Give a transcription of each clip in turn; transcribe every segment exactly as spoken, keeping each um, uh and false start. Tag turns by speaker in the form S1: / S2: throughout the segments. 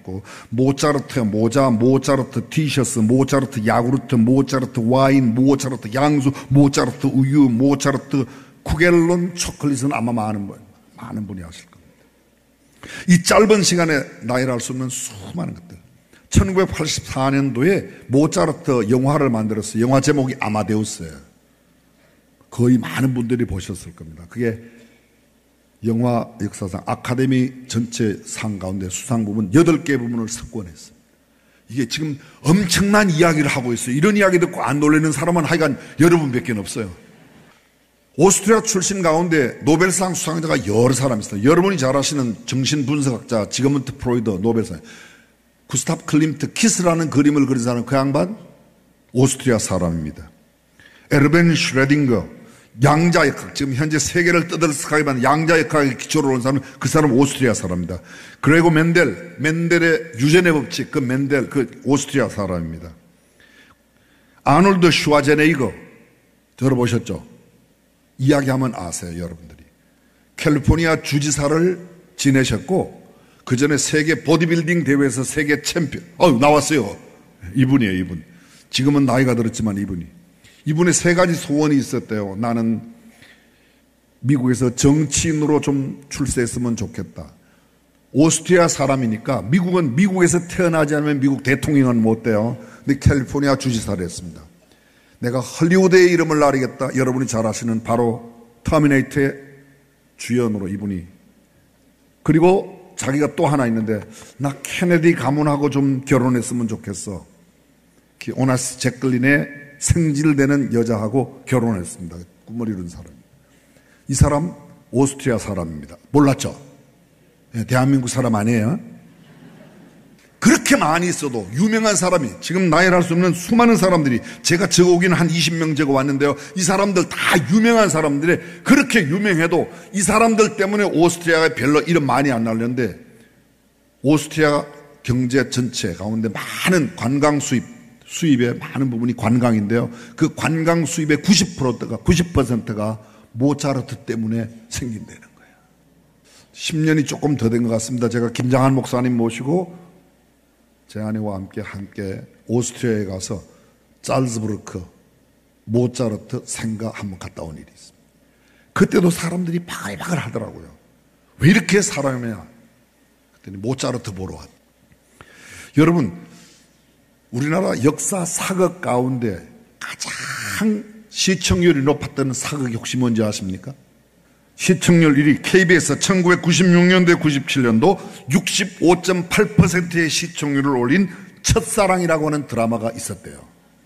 S1: 있고, 모차르트 모자, 모차르트 티셔츠, 모차르트 야구르트, 모차르트 와인, 모차르트 양수, 모차르트 우유, 모차르트 쿠겔론 초콜릿은 아마 많은 분, 많은 분이 아실 겁니다. 이 짧은 시간에 나열할 할 수 없는 수많은 것들. 천구백팔십사 년도에 모차르트 영화를 만들었어요. 영화 제목이 아마데우스예요. 거의 많은 분들이 보셨을 겁니다. 그게 영화 역사상 아카데미 전체 상 가운데 수상 부분 여덟 개 부문을 석권했어요. 이게 지금 엄청난 이야기를 하고 있어요. 이런 이야기 듣고 안 놀라는 사람은 하여간 여러분밖에 없어요. 오스트리아 출신 가운데 노벨상 수상자가 여러 사람 있어요. 여러분이 잘 아시는 정신분석학자 지그문트 프로이드 노벨상, 구스타프 클림트 키스라는 그림을 그린 사람, 그 양반 오스트리아 사람입니다. 에르벤 슈레딩거 양자역학, 지금 현재 세계를 떠들썩하게 만든 양자역학의 기초로 온 사람은 그 사람 오스트리아 사람입니다. 그레고 멘델, 멘델의 유전의 법칙, 그 멘델, 그 오스트리아 사람입니다. 아놀드 슈와제네이거 들어보셨죠? 이야기하면 아세요, 여러분들이. 캘리포니아 주지사를 지내셨고 그 전에 세계 보디빌딩 대회에서 세계 챔피언, 어 나왔어요. 이분이에요, 이분. 지금은 나이가 들었지만 이분이. 이분의 세 가지 소원이 있었대요. 나는 미국에서 정치인으로 좀 출세했으면 좋겠다. 오스트리아 사람이니까 미국은 미국에서 태어나지 않으면 미국 대통령은 못 돼요. 근데 캘리포니아 주지사를 했습니다. 내가 헐리우드의 이름을 날리겠다. 여러분이 잘 아시는 바로 터미네이터의 주연으로 이분이. 그리고 자기가 또 하나 있는데, 나 케네디 가문하고 좀 결혼했으면 좋겠어. 오나스 제클린의 생질되는 여자하고 결혼했습니다. 꿈을 이룬 사람. 이 사람 오스트리아 사람입니다. 몰랐죠? 대한민국 사람 아니에요? 그렇게 많이 있어도 유명한 사람이, 지금 나열할 수 없는 수많은 사람들이, 제가 적어오기는 한 이십 명 적어왔는데요. 이 사람들 다 유명한 사람들이, 그렇게 유명해도 이 사람들 때문에 오스트리아가 별로 이름 많이 안 날렸는데, 오스트리아 경제 전체 가운데 많은 관광 수입, 수입의 많은 부분이 관광인데요. 그 관광 수입의 구십 퍼센트가, 구십 퍼센트가 모차르트 때문에 생긴다는 거예요. 십 년이 조금 더 된 것 같습니다. 제가 김장한 목사님 모시고 제 아내와 함께 함께 오스트리아에 가서 잘츠부르크 모차르트 생가 한번 갔다 온 일이 있습니다. 그때도 사람들이 바글바글 하더라고요. 왜 이렇게 사람이냐? 그랬더니 모차르트 보러 왔다. 여러분, 우리나라 역사 사극 가운데 가장 시청률이 높았던 사극이 혹시 뭔지 아십니까? 시청률 일 위 케이비에스 천구백구십육 년도에 구십칠 년도 육십오 점 팔 퍼센트의 시청률을 올린 첫사랑이라고 하는 드라마가 있었대요.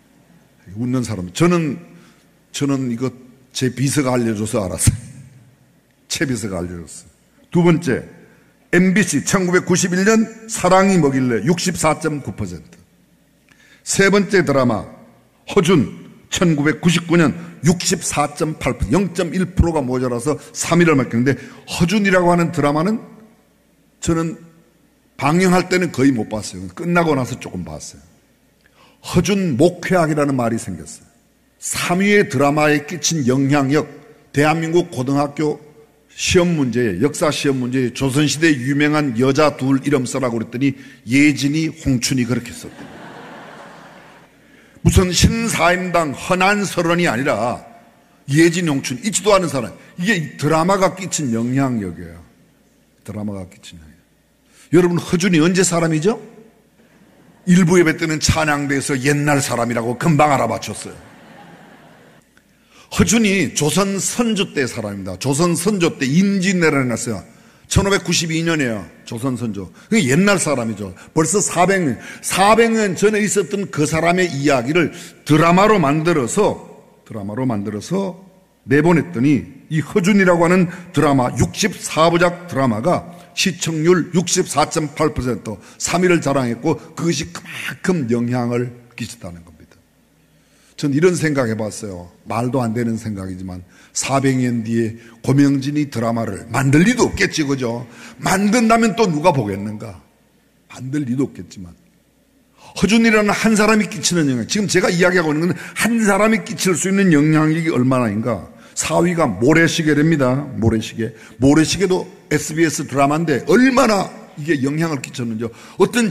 S1: 웃는 사람. 저는, 저는 이거 제 비서가 알려줘서 알았어요. 제 비서가 알려줬어요. 두 번째, 엠비씨 천구백구십일 년 사랑이 뭐길래 육십사 점 구 퍼센트. 세 번째 드라마, 허준 천구백구십구 년 육십사 점 팔 퍼센트, 영 점 일 퍼센트가 모자라서 삼 위를 맡겼는데, 허준이라고 하는 드라마는 저는 방영할 때는 거의 못 봤어요. 끝나고 나서 조금 봤어요. 허준 목회학이라는 말이 생겼어요. 삼 위의 드라마에 끼친 영향력, 대한민국 고등학교 시험 문제에, 역사 시험 문제에 조선시대 유명한 여자 둘 이름 써라고 그랬더니 예진이, 홍춘이 그렇게 썼대요. 무슨 신사임당 허난설원이 아니라 예진, 홍춘, 있지도 않은 사람. 이게 드라마가 끼친 영향력이에요. 드라마가 끼친 영향력. 여러분, 허준이 언제 사람이죠? 일부 예배 때는 찬양대에서 옛날 사람이라고 금방 알아맞혔어요. 허준이 조선 선조 때 사람입니다. 조선 선조 때 임진왜란이 났어요. 천오백구십이 년이에요. 조선 선조. 그게 옛날 사람이죠. 벌써 사백 년. 사백 년 전에 있었던 그 사람의 이야기를 드라마로 만들어서, 드라마로 만들어서 내보냈더니 이 허준이라고 하는 드라마, 육십사 부작 드라마가 시청률 육십사 점 팔 퍼센트, 삼 위를 자랑했고 그것이 그만큼 영향을 끼쳤다는 겁니다. 전 이런 생각 해봤어요. 말도 안 되는 생각이지만 사백 년 뒤에 고명진이 드라마를 만들 리도 없겠지, 그죠? 만든다면 또 누가 보겠는가? 만들 리도 없겠지만 허준이라는 한 사람이 끼치는 영향, 지금 제가 이야기하고 있는 건 한 사람이 끼칠 수 있는 영향력이 얼마나인가? 사 위가 모래시계랍니다. 모래시계. 모래시계도 에스비에스 드라마인데 얼마나 이게 영향을 끼쳤는지. 어떤